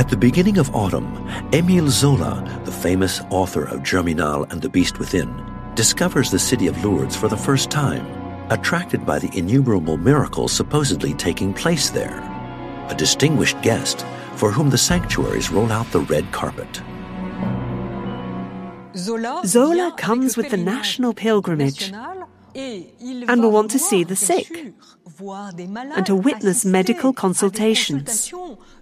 At the beginning of autumn, Émile Zola, the famous author of Germinal and the Beast Within, discovers the city of Lourdes for the first time, attracted by the innumerable miracles supposedly taking place there. A distinguished guest for whom the sanctuaries roll out the red carpet. Zola comes with the national pilgrimage and will want to see the sick and to witness medical consultations.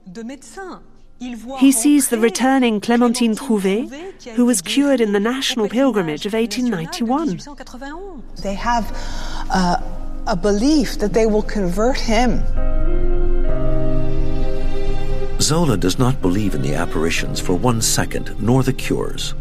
He sees the returning Clémentine Trouvé, who was cured in the national pilgrimage of 1891. They have a belief that they will convert him. Zola does not believe in the apparitions for 1 second, nor the cures.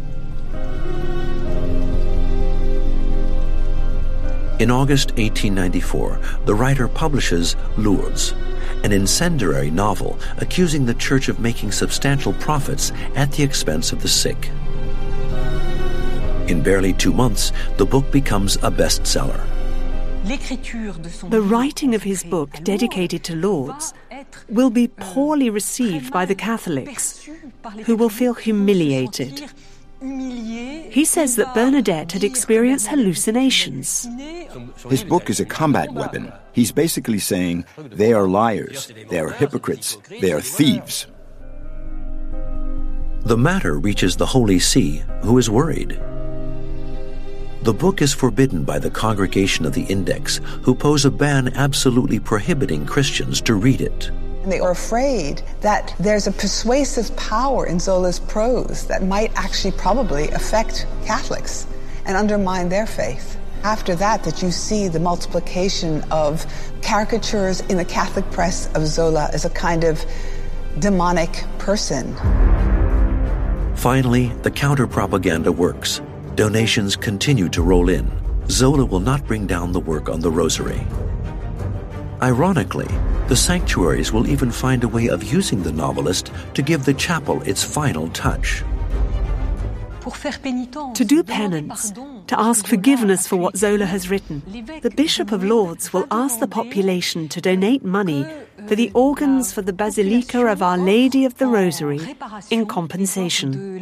In August 1894, the writer publishes Lourdes, an incendiary novel accusing the Church of making substantial profits at the expense of the sick. In barely 2 months, the book becomes a bestseller. The writing of his book, dedicated to Lourdes, will be poorly received by the Catholics, who will feel humiliated. He says that Bernadette had experienced hallucinations. His book is a combat weapon. He's basically saying they are liars, they are hypocrites, they are thieves. The matter reaches the Holy See, who is worried. The book is forbidden by the Congregation of the Index, who pose a ban absolutely prohibiting Christians to read it. And they are afraid that there's a persuasive power in Zola's prose that might actually probably affect Catholics and undermine their faith. After that you see the multiplication of caricatures in the Catholic press of Zola as a kind of demonic person. Finally, the counter-propaganda works. Donations continue to roll in. Zola will not bring down the work on the Rosary. Ironically, the sanctuaries will even find a way of using the novelist to give the chapel its final touch. To do penance, to ask forgiveness for what Zola has written, the Bishop of Lourdes will ask the population to donate money for the organs for the Basilica of Our Lady of the Rosary in compensation.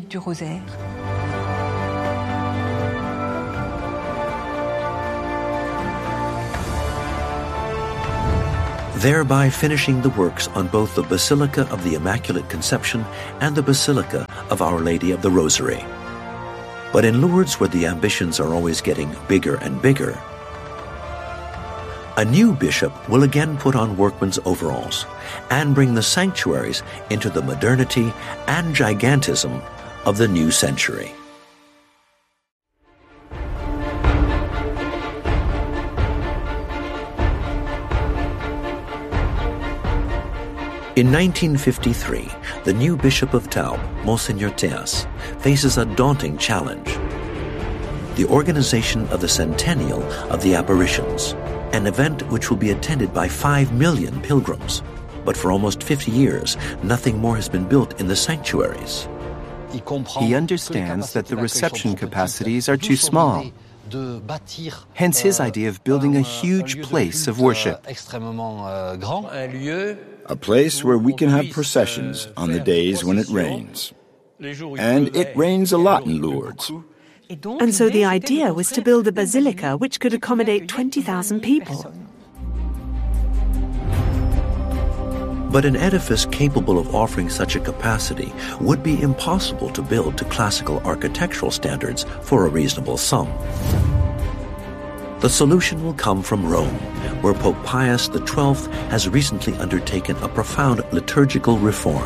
Thereby finishing the works on both the Basilica of the Immaculate Conception and the Basilica of Our Lady of the Rosary. But in Lourdes, where the ambitions are always getting bigger and bigger, a new bishop will again put on workman's overalls and bring the sanctuaries into the modernity and gigantism of the new century. In 1953, the new Bishop of Tarbes, Monseigneur Théas, faces a daunting challenge: the organization of the Centennial of the Apparitions, an event which will be attended by 5 million pilgrims. But for almost 50 years, nothing more has been built in the sanctuaries. He understands that the reception capacities are too small. Hence his idea of building a huge place of worship. A place where we can have processions on the days when it rains. And it rains a lot in Lourdes. And so the idea was to build a basilica which could accommodate 20,000 people. But an edifice capable of offering such a capacity would be impossible to build to classical architectural standards for a reasonable sum. The solution will come from Rome, where Pope Pius XII has recently undertaken a profound liturgical reform.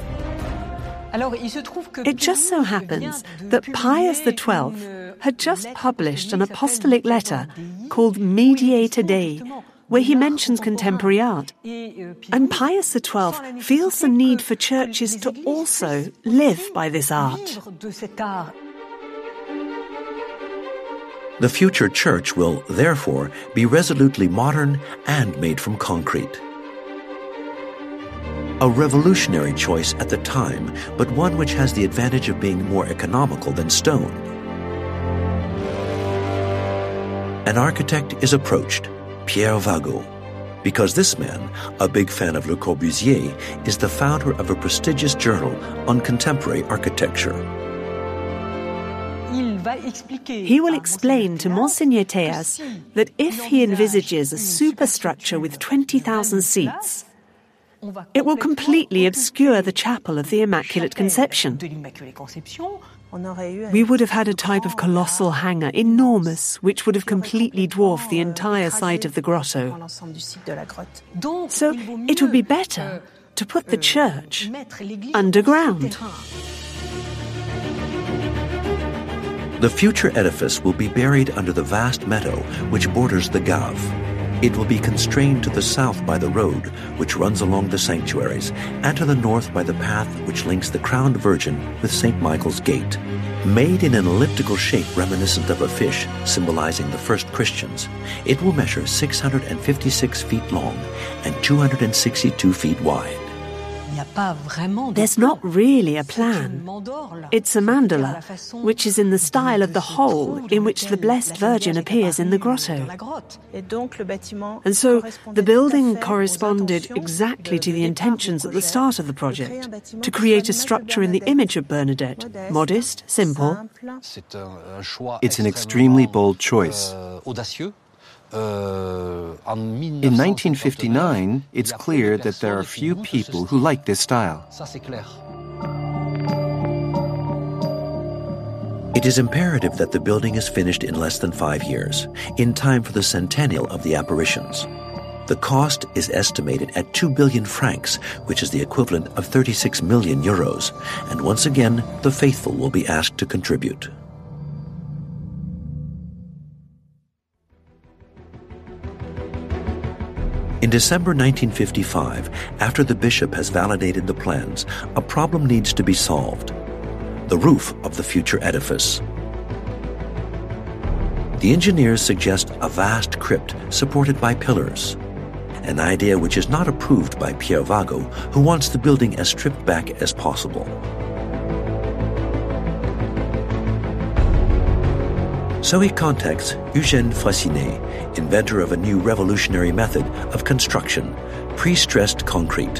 It just so happens that Pius XII had just published an apostolic letter called Mediator Dei, where he mentions contemporary art. And Pius XII feels the need for churches to also live by this art. The future church will, therefore, be resolutely modern and made from concrete. A revolutionary choice at the time, but one which has the advantage of being more economical than stone. An architect is approached, Pierre Vago. because this man, a big fan of Le Corbusier, is the founder of a prestigious journal on contemporary architecture. He will explain to Monseigneur Théas that if he envisages a superstructure with 20,000 seats, it will completely obscure the chapel of the Immaculate Conception. We would have had a type of colossal hangar, enormous, which would have completely dwarfed the entire site of the grotto. So it would be better to put the church underground. The future edifice will be buried under the vast meadow which borders the Gave. It will be constrained to the south by the road which runs along the sanctuaries, and to the north by the path which links the Crowned Virgin with St. Michael's Gate. Made in an elliptical shape reminiscent of a fish, symbolizing the first Christians, it will measure 656 feet long and 262 feet wide. There's not really a plan. It's a mandala, which is in the style of the hole in which the Blessed Virgin appears in the grotto. And so the building corresponded exactly to the intentions at the start of the project, to create a structure in the image of Bernadette, modest, simple. It's an extremely bold choice. In 1959, it's clear that there are few people who like this style. It is imperative that the building is finished in less than 5 years, in time for the centennial of the apparitions. The cost is estimated at 2 billion francs, which is the equivalent of 36 million euros, and once again, the faithful will be asked to contribute. In December 1955, after the bishop has validated the plans, a problem needs to be solved: the roof of the future edifice. The engineers suggest a vast crypt supported by pillars, an idea which is not approved by Pierre Vago, who wants the building as stripped back as possible. So he contacts Eugène Freycinet, inventor of a new revolutionary method of construction, pre-stressed concrete.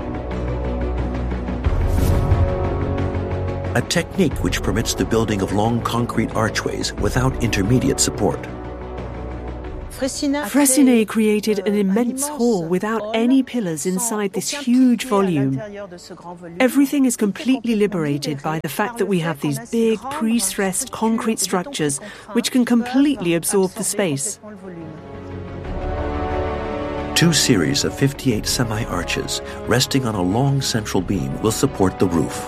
A technique which permits the building of long concrete archways without intermediate support. Freycinet created an immense hall without any pillars inside this huge volume. Everything is completely liberated by the fact that we have these big pre-stressed concrete structures which can completely absorb the space. 2 series of 58 semi-arches resting on a long central beam will support the roof.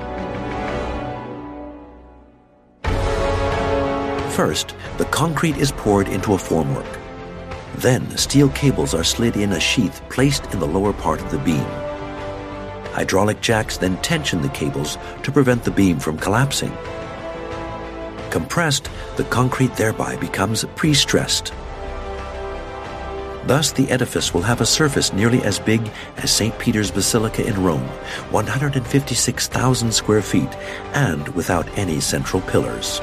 First, the concrete is poured into a formwork. Then, steel cables are slid in a sheath placed in the lower part of the beam. Hydraulic jacks then tension the cables to prevent the beam from collapsing. Compressed, the concrete thereby becomes pre-stressed. Thus, the edifice will have a surface nearly as big as St. Peter's Basilica in Rome, 156,000 square feet, and without any central pillars.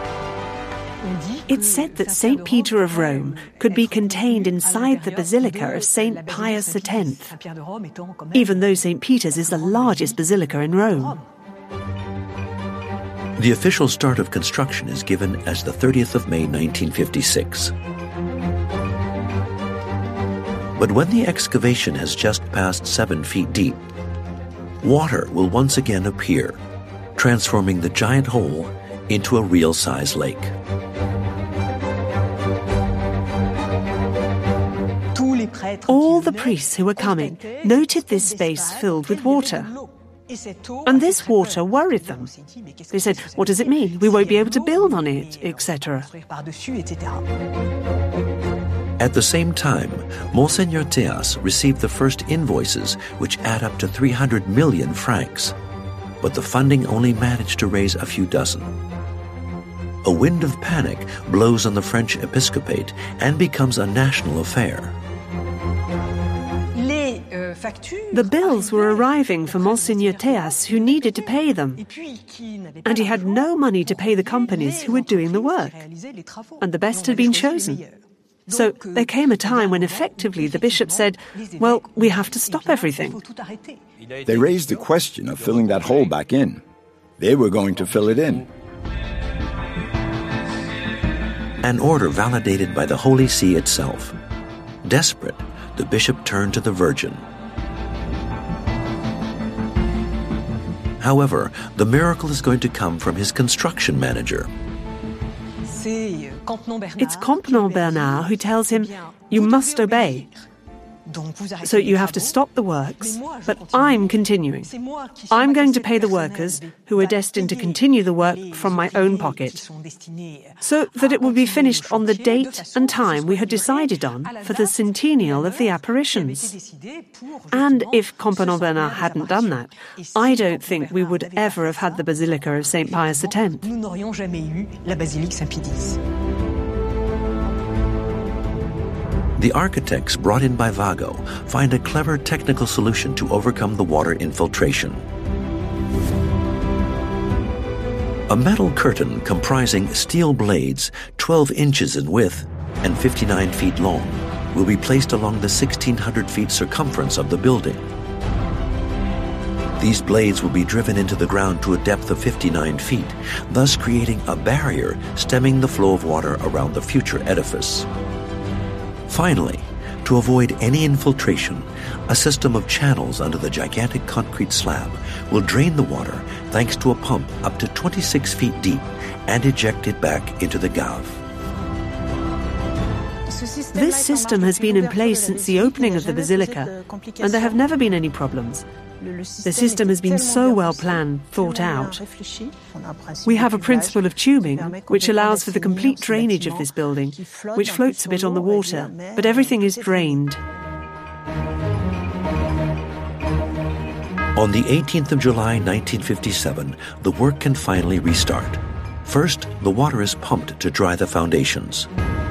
It's said that St. Peter of Rome could be contained inside the Basilica of St. Pius X, even though St. Peter's is the largest basilica in Rome. The official start of construction is given as the 30th of May 1956. But when the excavation has just passed 7 feet deep, water will once again appear, transforming the giant hole into a real-size lake. All the priests who were coming noted this space filled with water. And this water worried them. They said, what does it mean? We won't be able to build on it, etc. At the same time, Monseigneur Théas received the first invoices, which add up to 300 million francs. But the funding only managed to raise a few dozen. A wind of panic blows on the French episcopate and becomes a national affair. The bills were arriving for Monseigneur Théas, who needed to pay them. And he had no money to pay the companies who were doing the work. And the best had been chosen. So there came a time when effectively the bishop said, well, we have to stop everything. They raised the question of filling that hole back in. They were going to fill it in. An order validated by the Holy See itself. Desperate, the bishop turned to the Virgin. However, the miracle is going to come from his construction manager. It's Campenon Bernard who tells him, you must obey. So you have to stop the works, but I'm continuing. I'm going to pay the workers who are destined to continue the work from my own pocket, so that it will be finished on the date and time we had decided on for the centennial of the apparitions. And if Campenon Bernard hadn't done that, I don't think we would ever have had the Basilica of St. Pius X. The architects brought in by Vago find a clever technical solution to overcome the water infiltration. A metal curtain comprising steel blades 12 inches in width and 59 feet long will be placed along the 1,600 feet circumference of the building. These blades will be driven into the ground to a depth of 59 feet, thus creating a barrier stemming the flow of water around the future edifice. Finally, to avoid any infiltration, a system of channels under the gigantic concrete slab will drain the water thanks to a pump up to 26 feet deep and eject it back into the Gave. This system has been in place since the opening of the Basilica, and there have never been any problems. The system has been so well planned, thought out. We have a principle of tubing, which allows for the complete drainage of this building, which floats a bit on the water, but everything is drained. On the 18th of July 1957, the work can finally restart. First, the water is pumped to dry the foundations.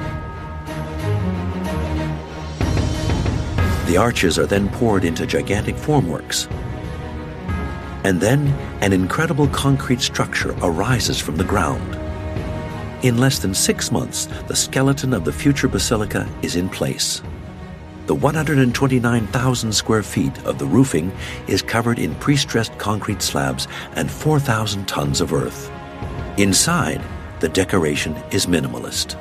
The arches are then poured into gigantic formworks. And then an incredible concrete structure arises from the ground. In less than 6 months, the skeleton of the future basilica is in place. The 129,000 square feet of the roofing is covered in pre-stressed concrete slabs and 4,000 tons of earth. Inside, the decoration is minimalist.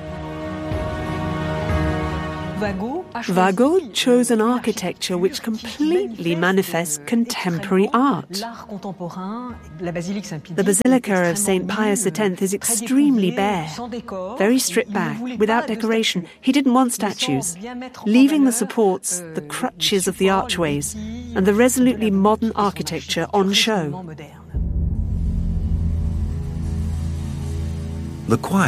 Vago chose an architecture which completely manifests contemporary art. The Basilica of St. Pius X is extremely bare, very stripped back, without decoration. He didn't want statues, leaving the supports, the crutches of the archways, and the resolutely modern architecture on show. The choir